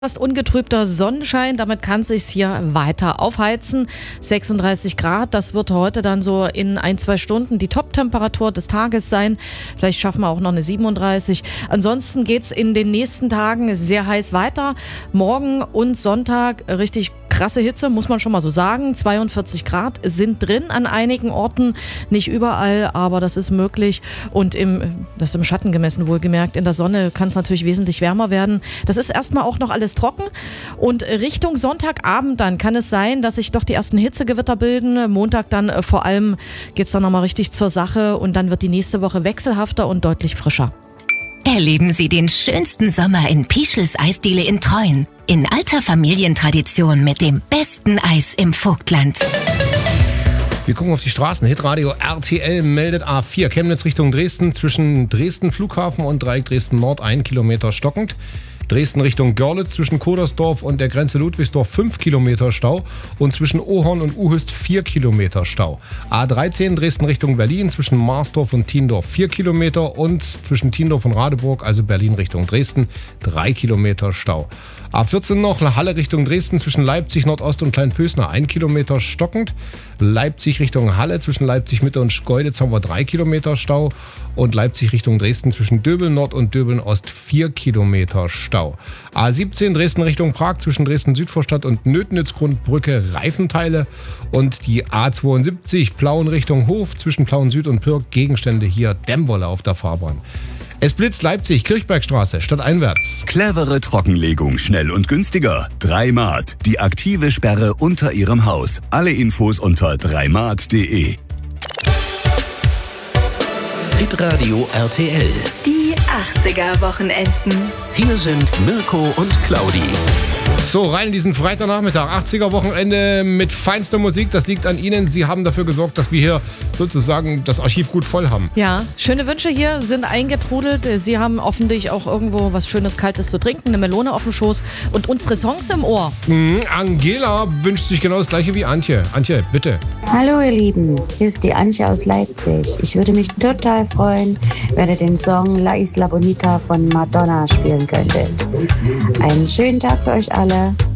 Fast ungetrübter Sonnenschein, damit kann es sich hier weiter aufheizen. 36 Grad, das wird heute dann so in 1-2 Stunden die Top-Temperatur des Tages sein. Vielleicht schaffen wir auch noch eine 37. Ansonsten geht es in den nächsten Tagen sehr heiß weiter. Morgen und Sonntag richtig krasse Hitze, muss man schon mal so sagen. 42 Grad sind drin an einigen Orten, nicht überall, aber das ist möglich. Und das ist im Schatten gemessen, wohlgemerkt. In der Sonne kann es natürlich wesentlich wärmer werden. Das ist erstmal auch noch alles trocken. Und Richtung Sonntagabend dann kann es sein, dass sich doch die ersten Hitzegewitter bilden. Montag dann vor allem geht es dann nochmal richtig zur Sache und dann wird die nächste Woche wechselhafter und deutlich frischer. Erleben Sie den schönsten Sommer in Pischels Eisdiele in Treuen. In alter Familientradition mit dem besten Eis im Vogtland. Wir gucken auf die Straßen. Hitradio RTL meldet A4 Chemnitz Richtung Dresden. Zwischen Dresden Flughafen und Dreieck Dresden Nord 1 Kilometer stockend. Dresden Richtung Görlitz zwischen Kodersdorf und der Grenze Ludwigsdorf 5 Kilometer Stau und zwischen Ohorn und Uhüst 4 Kilometer Stau. A13 Dresden Richtung Berlin zwischen Marsdorf und Tiendorf 4 Kilometer und zwischen Tiendorf und Radeburg, also Berlin Richtung Dresden, 3 Kilometer Stau. A14 noch Halle Richtung Dresden zwischen Leipzig Nordost und Kleinpösner 1 Kilometer stockend. Leipzig Richtung Halle zwischen Leipzig Mitte und Schkeuditz haben wir 3 Kilometer Stau. Und Leipzig Richtung Dresden zwischen Döbeln Nord und Döbeln Ost 4 Kilometer Stau. A17 Dresden Richtung Prag zwischen Dresden Südvorstadt und Nötnitz-Grundbrücke Reifenteile. Und die A72 Plauen Richtung Hof zwischen Plauen Süd und Pirk Gegenstände hier Dämmwolle auf der Fahrbahn. Es blitzt Leipzig, Kirchbergstraße, stadteinwärts. Clevere Trockenlegung, schnell und günstiger. 3Mart, die aktive Sperre unter Ihrem Haus. Alle Infos unter 3mart.de. Hitradio RTL. Die 80er-Wochenenden. Hier sind Mirko und Claudi. So, rein in diesen Freitagnachmittag, 80er-Wochenende mit feinster Musik. Das liegt an Ihnen. Sie haben dafür gesorgt, dass wir hier sozusagen das Archiv gut voll haben. Ja, schöne Wünsche hier sind eingetrudelt. Sie haben offensichtlich auch irgendwo was Schönes, Kaltes zu trinken, eine Melone auf dem Schoß und unsere Songs im Ohr. Angela wünscht sich genau das Gleiche wie Antje. Antje, bitte. Hallo ihr Lieben, hier ist die Antje aus Leipzig. Ich würde mich total freuen, wenn ihr den Song La Isla Bonita von Madonna spielen könntet. Einen schönen Tag für euch alle.